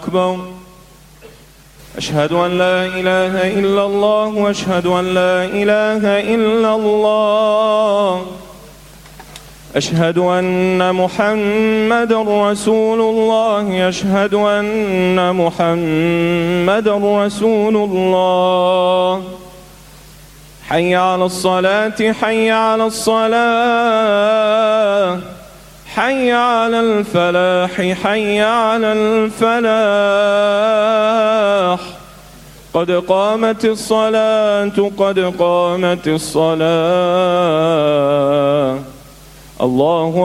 أكبر. أشهد أن لا إله إلا الله وأشهد أن لا إله إلا الله. أشهد أن محمد رسول الله. أشهد أن محمد رسول الله. حي على الصلاة حي على الصلاة حي على الفلاح حي على الفلاح. قد قامت الصلاة قد قامت الصلاة. الله